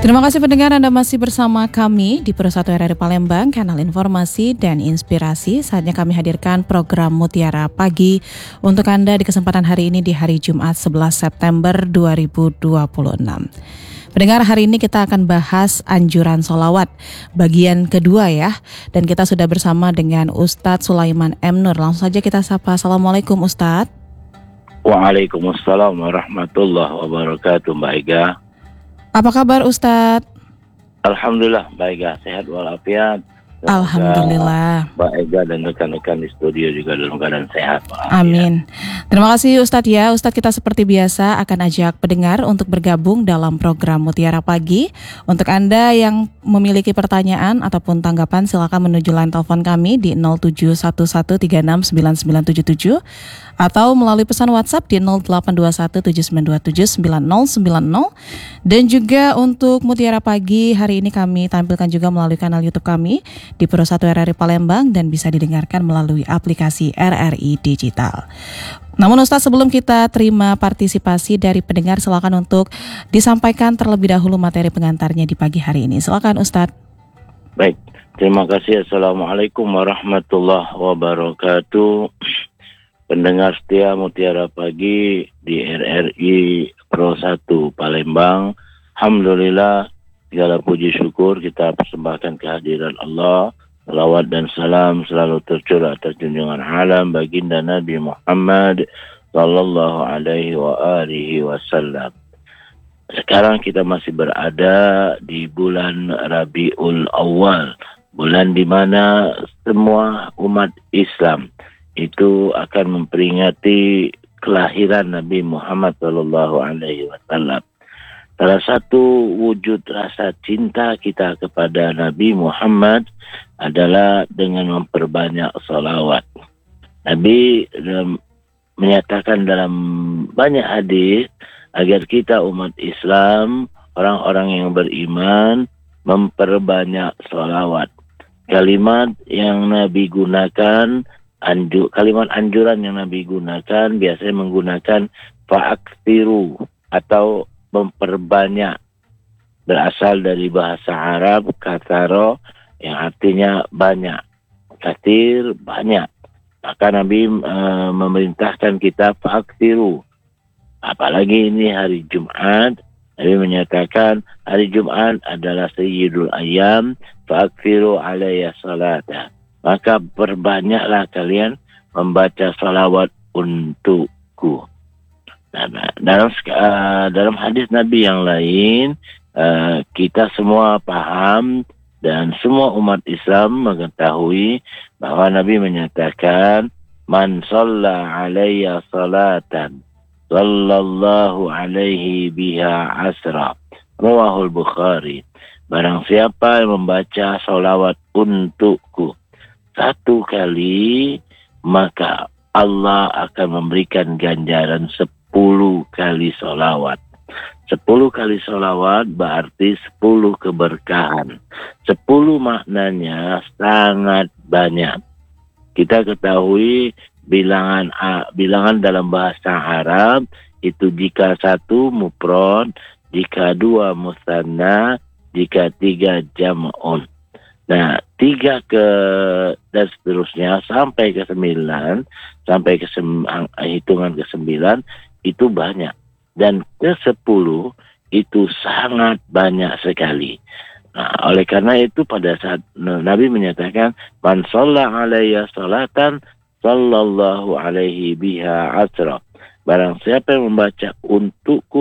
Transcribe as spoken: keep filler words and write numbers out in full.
Terima kasih pendengar, Anda masih bersama kami di Pro satu R R I Palembang, kanal informasi dan inspirasi. Saatnya kami hadirkan program Mutiara Pagi untuk Anda di kesempatan hari ini di hari Jumat sebelas September dua ribu dua puluh enam. Pendengar, hari ini kita akan bahas anjuran sholawat bagian kedua ya. Dan kita sudah bersama dengan Ustadz Sulaiman M. Nur. Langsung saja kita sapa. Assalamualaikum Ustadz. Waalaikumsalam warahmatullahi wabarakatuh, Mbak Ega. Apa kabar Ustadz? Alhamdulillah, Mbak Ega sehat walafiat. Alhamdulillah. Mbak Ega dan rekan-rekan di studio juga dalam keadaan sehat walafiat. Amin. Terima kasih Ustadz ya. Ustadz, kita seperti biasa akan ajak pendengar untuk bergabung dalam program Mutiara Pagi. Untuk Anda yang memiliki pertanyaan ataupun tanggapan, silakan menuju line telepon kami di nol tujuh satu satu tiga enam sembilan sembilan tujuh tujuh atau melalui pesan WhatsApp di nol delapan dua satu tujuh sembilan dua tujuh sembilan nol sembilan nol. Dan juga untuk Mutiara Pagi hari ini kami tampilkan juga melalui kanal YouTube kami di Pro satu R R I Palembang dan bisa didengarkan melalui aplikasi R R I Digital. Namun Ustadz, sebelum kita terima partisipasi dari pendengar, silakan untuk disampaikan terlebih dahulu materi pengantarnya di pagi hari ini. Silakan Ustadz. Baik, terima kasih. Assalamualaikum warahmatullahi wabarakatuh. Pendengar setia Mutiara Pagi di R R I Pro satu Palembang. Alhamdulillah, segala puji syukur kita persembahkan kehadiran Allah. Salawat dan salam selalu tercurah atas junjungan alam baginda Nabi Muhammad sallallahu alaihi wa alihi wasallam. Sekarang kita masih berada di bulan Rabiul Awal, bulan di mana semua umat Islam itu akan memperingati kelahiran Nabi Muhammad sallallahu alaihi wasallam. Salah satu wujud rasa cinta kita kepada Nabi Muhammad adalah dengan memperbanyak salawat. Nabi dalam, menyatakan dalam banyak hadis agar kita umat Islam, orang-orang yang beriman, memperbanyak salawat. Kalimat yang Nabi gunakan, anju, kalimat anjuran yang Nabi gunakan biasanya menggunakan fa'aktiru atau memperbanyak, berasal dari bahasa Arab katharo yang artinya banyak, kathir banyak. Maka Nabi e, memerintahkan kita fa'aktiru, apalagi ini hari Jumat. Nabi menyatakan hari Jumat adalah sayyidul ayam, fa'aktiru alayya salata, maka perbanyaklah kalian membaca salawat untukku. Nah, dalam uh, dalam hadis Nabi yang lain, uh, kita semua paham dan semua umat Islam mengetahui bahwa Nabi menyatakan man shalla alayya salatan sallallahu alaihi biha asra, rawahul Bukhari. Barang siapa yang membaca salawat untukku satu kali, maka Allah akan memberikan ganjaran sepuluh kali solawat. Sepuluh kali solawat berarti sepuluh keberkahan. Sepuluh maknanya sangat banyak. Kita ketahui bilangan bilangan dalam bahasa Arab itu jika satu mufrad, jika dua musanna, jika tiga jam'un. Nah, tiga ke dan seterusnya sampai ke sembilan, sampai ke sem, hitungan ke sembilan itu banyak, dan ke sepuluh itu sangat banyak sekali. Nah, oleh karena itu pada saat Nabi menyatakan man shalla alayya salatan sallallahu alaihi biha asra, barang siapa yang membaca untukku